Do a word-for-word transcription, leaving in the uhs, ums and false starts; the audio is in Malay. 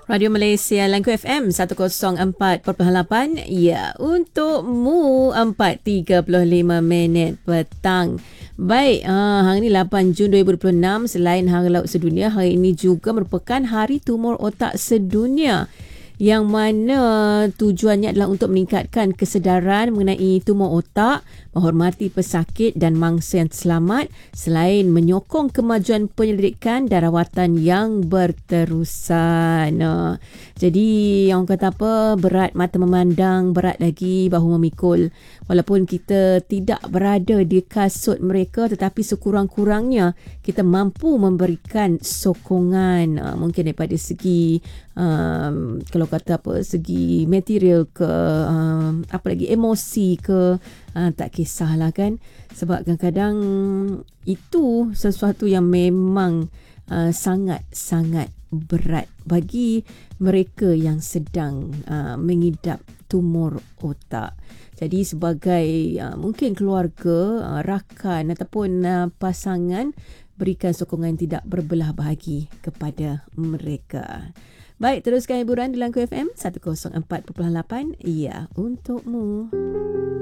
Radio Malaysia Langku F M seratus empat perpuluhan lapan. Ya, untukmu empat tiga puluh lima minit petang. Baik, uh, hari ini lapan Jun dua ribu dua puluh enam. Selain Hari Laut Sedunia, hari ini juga merupakan Hari Tumor Otak Sedunia, yang mana tujuannya adalah untuk meningkatkan kesedaran mengenai tumor otak, menghormati pesakit dan mangsa yang selamat, selain menyokong kemajuan penyelidikan dan rawatan yang berterusan. Uh, jadi, yang kata apa, berat mata memandang, berat lagi bahu memikul. Walaupun kita tidak berada di kasut mereka, tetapi sekurang-kurangnya kita mampu memberikan sokongan, uh, mungkin daripada segi um, kalau kata apa, segi material ke, um, apa lagi, emosi ke, uh, tak kisahlah kan. Sebab kadang-kadang itu sesuatu yang memang uh, sangat-sangat berat bagi mereka yang sedang uh, mengidap tumor otak. Jadi sebagai uh, mungkin keluarga, uh, rakan ataupun uh, pasangan, berikan sokongan tidak berbelah bahagi kepada mereka. Baik, teruskan hiburan di Langku F M seratus empat perpuluhan lapan. Ya, untukmu.